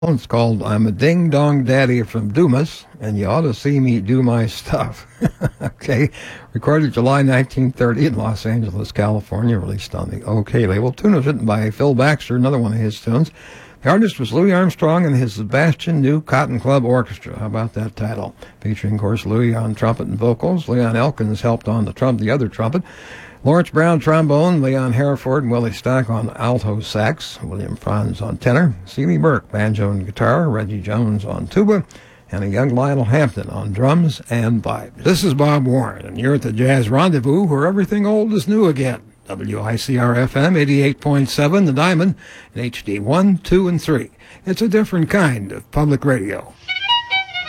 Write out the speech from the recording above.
It's called I'm a Ding Dong Daddy from Dumas, and you ought to see me do my stuff. Okay. Recorded July 1930 in Los Angeles, California, released on the OK label. Tune was written by Phil Baxter, another one of his tunes. The artist was Louis Armstrong and his Sebastian New Cotton Club Orchestra. How about that title? Featuring, of course, Louis on trumpet and vocals. Leon Elkins helped on the other trumpet. Lawrence Brown trombone, Leon Hereford and Willie Stack on alto sax, William Franz on tenor, Seeley Burke banjo and guitar, Reggie Jones on tuba, and a young Lionel Hampton on drums and vibes. This is Bob Warren, and you're at the Jazz Rendezvous, where everything old is new again. WICR-FM 88.7, The Diamond, in HD 1, 2, and 3. It's a different kind of public radio.